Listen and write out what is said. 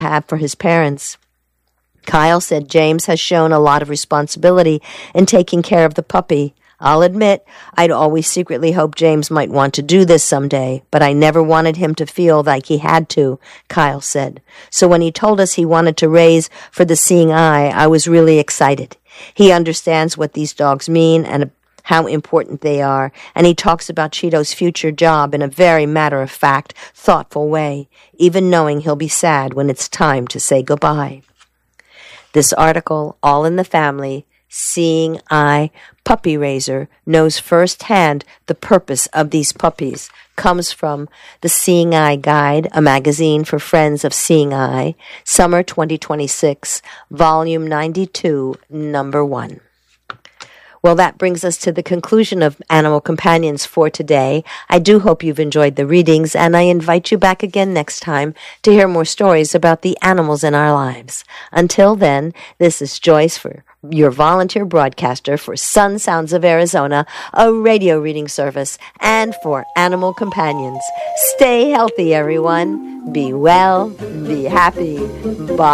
have for his parents. Kyle said James has shown a lot of responsibility in taking care of the puppy. I'll admit, I'd always secretly hoped James might want to do this someday, but I never wanted him to feel like he had to, Kyle said. So when he told us he wanted to raise for the Seeing Eye, I was really excited. He understands what these dogs mean and how important they are, and he talks about Cheeto's future job in a very matter-of-fact, thoughtful way, even knowing he'll be sad when it's time to say goodbye. This article, All in the Family, Seeing Eye Puppy Raiser knows firsthand the purpose of these puppies, comes from the Seeing Eye Guide, a magazine for friends of Seeing Eye, Summer 2026, Volume 92, Number 1. Well, that brings us to the conclusion of Animal Companions for today. I do hope you've enjoyed the readings, and I invite you back again next time to hear more stories about the animals in our lives. Until then, this is Joyce, for your volunteer broadcaster for Sun Sounds of Arizona, a radio reading service, and for Animal Companions. Stay healthy, everyone. Be well, be happy. Bye.